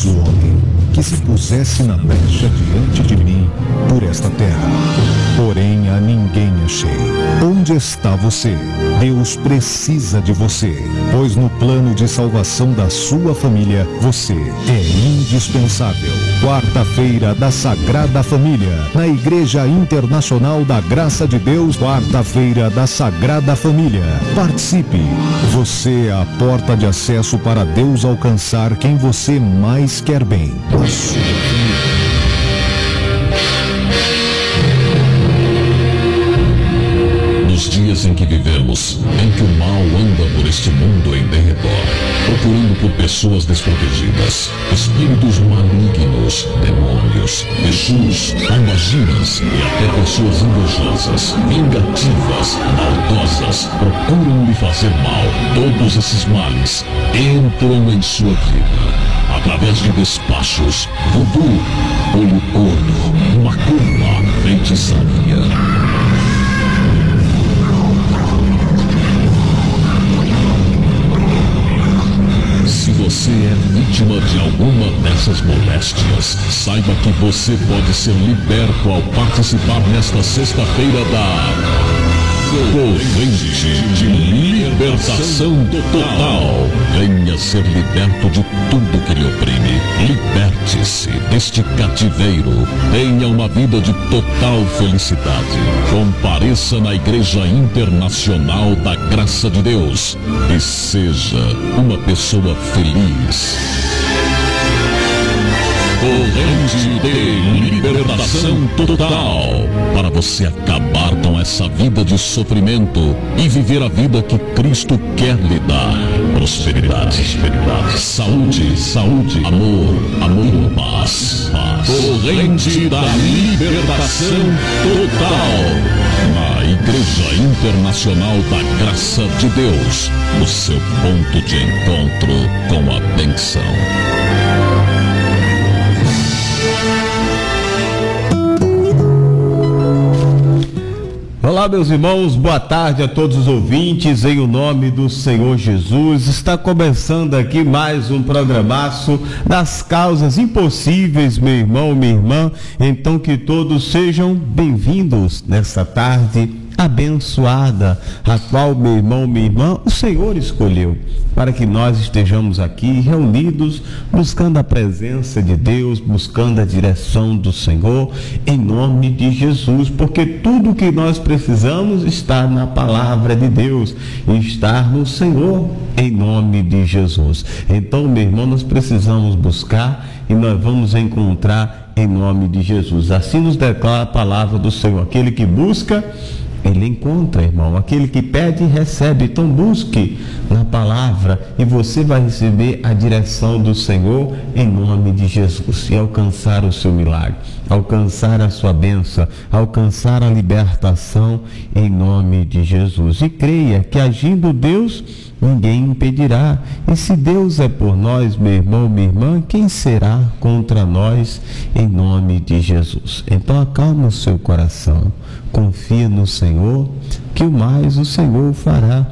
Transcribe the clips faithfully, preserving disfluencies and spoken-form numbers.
o homem que se pusesse na brecha diante de mim por esta terra. Porém a ninguém achei. Onde está você? Deus precisa de você, pois no plano de salvação da sua família, você é indispensável. Quarta-feira da Sagrada Família, na Igreja Internacional da Graça de Deus, quarta-feira da Sagrada Família. Participe! Você é a porta de acesso para Deus alcançar quem você mais quer bem. A sua família. Nos dias em que vivemos, em que o mal anda por este mundo em derredor, procurando por pessoas desprotegidas, espíritos malignos, demônios, Exus, almaginas e até pessoas invejosas, vingativas, maldosas, procuram lhe fazer mal. Todos esses males entram em sua vida através de despachos, voodoo, olho corno, macumba, feitiçaria. Se você é vítima de alguma dessas moléstias, saiba que você pode ser liberto ao participar nesta sexta-feira da Corrente de Libertação Total. Venha ser liberto de tudo que lhe oprime. Liberte-se deste cativeiro. Tenha uma vida de total felicidade. Compareça na Igreja Internacional da Graça de Deus e seja uma pessoa feliz. Corrente de Libertação Total, para você acabar com essa vida de sofrimento e viver a vida que Cristo quer lhe dar. Prosperidade, prosperidade, saúde, saúde, amor, amor, paz, paz. Corrente da Libertação Total, na Igreja Internacional da Graça de Deus, o seu ponto de encontro com a bênção. Olá, meus irmãos, boa tarde a todos os ouvintes, em o nome do Senhor Jesus. Está começando aqui mais um programaço das causas impossíveis, meu irmão, minha irmã. Então que todos sejam bem-vindos nessa tarde abençoada, a qual, meu irmão, minha irmã, o Senhor escolheu para que nós estejamos aqui reunidos, buscando a presença de Deus, buscando a direção do Senhor, em nome de Jesus, porque tudo que nós precisamos está na palavra de Deus, e está no Senhor, em nome de Jesus. Então, meu irmão, nós precisamos buscar e nós vamos encontrar em nome de Jesus. Assim nos declara a palavra do Senhor: aquele que busca, ele encontra, irmão. Aquele que pede, recebe. Então busque na palavra e você vai receber a direção do Senhor em nome de Jesus, e alcançar o seu milagre, alcançar a sua bênção, alcançar a libertação em nome de Jesus. E creia que agindo Deus, ninguém impedirá. E se Deus é por nós, meu irmão, minha irmã, quem será contra nós, em nome de Jesus? Então acalma o seu coração, confia no Senhor, que o mais o Senhor fará,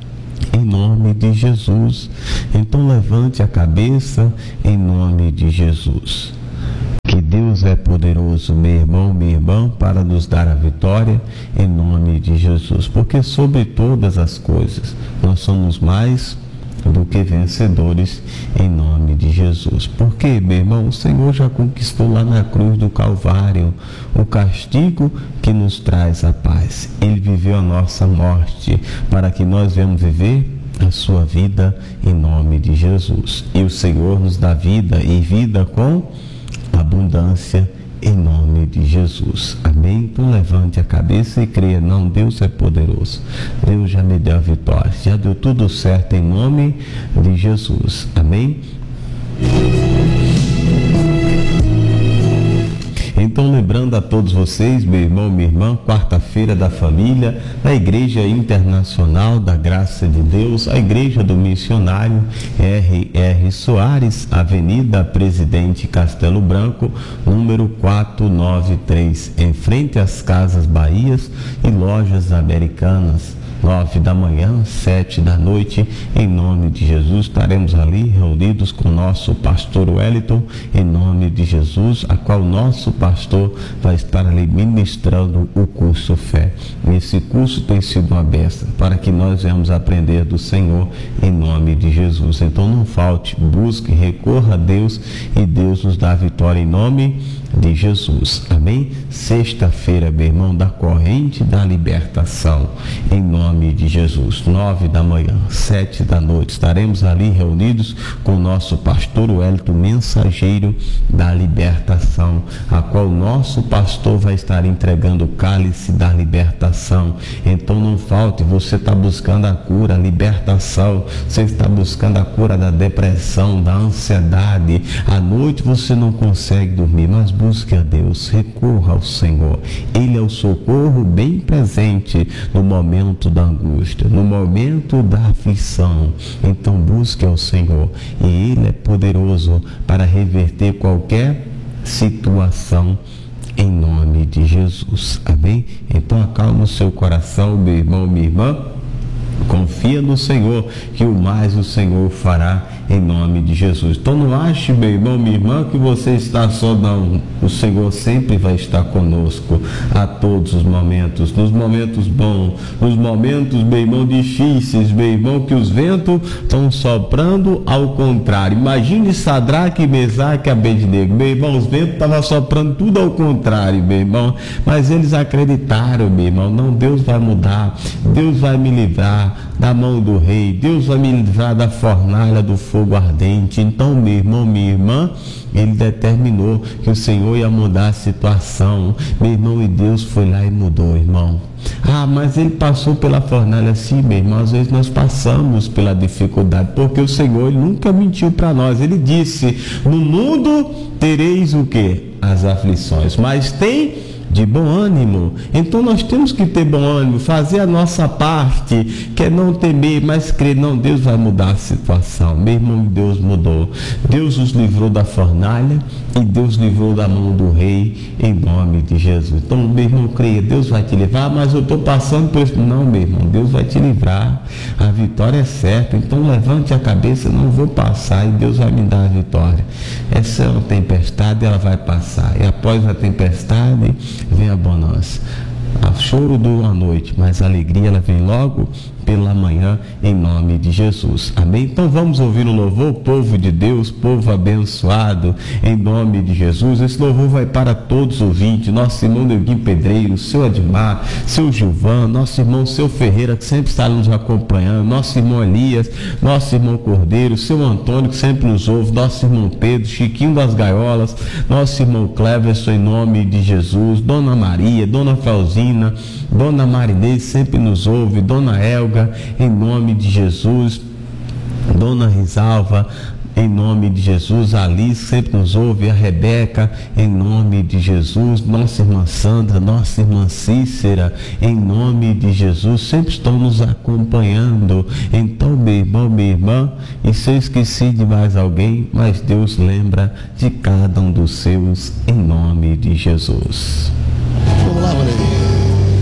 em nome de Jesus. Então levante a cabeça, em nome de Jesus. Que Deus é poderoso, meu irmão, minha irmã, para nos dar a vitória em nome de Jesus. Porque sobre todas as coisas nós somos mais do que vencedores em nome de Jesus. Porque, meu irmão, o Senhor já conquistou lá na cruz do Calvário o castigo que nos traz a paz. Ele viveu a nossa morte para que nós venhamos viver a sua vida em nome de Jesus. E o Senhor nos dá vida, e vida com abundância em nome de Jesus. Amém? Então levante a cabeça e creia: não, Deus é poderoso. Deus já me deu a vitória. Já deu tudo certo em nome de Jesus. Amém? Então, lembrando a todos vocês, meu irmão, minha irmã, quarta-feira da família, na Igreja Internacional da Graça de Deus, a Igreja do Missionário R R Soares, Avenida Presidente Castelo Branco, número quatrocentos e noventa e três, em frente às Casas Bahias e Lojas Americanas, nove da manhã, sete da noite, em nome de Jesus, estaremos ali reunidos com o nosso pastor Wellington, em nome de Jesus, a qual o nosso pastor vai estar ali ministrando o curso Fé. Esse curso tem sido uma bênção para que nós venhamos aprender do Senhor, em nome de Jesus. Então não falte, busque, recorra a Deus e Deus nos dá a vitória em nome de Jesus. Amém? Sexta-feira, meu irmão, da corrente da libertação, em nome de Jesus. Nove da manhã, sete da noite, estaremos ali reunidos com o nosso pastor Wellington, mensageiro da libertação, a qual o nosso pastor vai estar entregando o cálice da libertação. Então não falte, você está buscando a cura, a libertação, você está buscando a cura da depressão, da ansiedade. À noite você não consegue dormir, mas busque a Deus, recorra ao Senhor. Ele é o socorro bem presente no momento da angústia, no momento da aflição. Então busque ao Senhor e Ele é poderoso para reverter qualquer situação, em nome de Jesus. Amém? Então acalma o seu coração, meu irmão, minha irmã. Confia no Senhor, que o mais o Senhor fará, em nome de Jesus. Então não ache, meu irmão, minha irmã, que você está só, não. O Senhor sempre vai estar conosco a todos os momentos, nos momentos bons, nos momentos, meu irmão, difíceis, meu irmão, que os ventos estão soprando ao contrário. Imagine Sadraque, Mesaque e Abednego, meu irmão, os ventos estavam soprando tudo ao contrário, meu irmão, mas eles acreditaram, meu irmão, não, Deus vai mudar, Deus vai me livrar da mão do rei, Deus vai me livrar da fornalha do fogo ardente. Então, meu irmão, minha irmã, ele determinou que o Senhor ia mudar a situação, meu irmão, e Deus foi lá e mudou, irmão. Ah, mas ele passou pela fornalha. Sim, meu irmão, às vezes nós passamos pela dificuldade, porque o Senhor, ele nunca mentiu para nós. Ele disse: no mundo tereis o quê? As aflições, mas tem de bom ânimo. Então nós temos que ter bom ânimo, fazer a nossa parte, que é não temer, mas crer. Não, Deus vai mudar a situação. Meu irmão, Deus mudou. Deus os livrou da fornalha e Deus livrou da mão do rei, em nome de Jesus. Então, meu irmão, creia, Deus vai te livrar. Mas eu estou passando por isso. Não, meu irmão, Deus vai te livrar. A vitória é certa. Então levante a cabeça, não vou passar e Deus vai me dar a vitória. Essa é uma tempestade, ela vai passar. E após a tempestade vem a bonança. O choro dura a noite, mas a alegria ela vem logo pela manhã, em nome de Jesus. Amém? Então vamos ouvir o louvor, povo de Deus, povo abençoado, em nome de Jesus. Esse louvor vai para todos os ouvintes, nosso irmão Neuguinho Pedreiro, seu Admar, seu Gilvan, nosso irmão seu Ferreira, que sempre está nos acompanhando, nosso irmão Elias, nosso irmão Cordeiro, seu Antônio, que sempre nos ouve, nosso irmão Pedro, Chiquinho das Gaiolas, nosso irmão Cleverson, em nome de Jesus, Dona Maria, Dona Felzina, Dona Marinês, sempre nos ouve, Dona Elga, em nome de Jesus, Dona Risalva, em nome de Jesus, a Alice sempre nos ouve, a Rebeca, em nome de Jesus, nossa irmã Sandra, nossa irmã Cícera, em nome de Jesus, sempre estão nos acompanhando. Então, meu irmão, minha irmã, e se eu esqueci de mais alguém, mas Deus lembra de cada um dos seus, em nome de Jesus. Vamos lá, Valeria.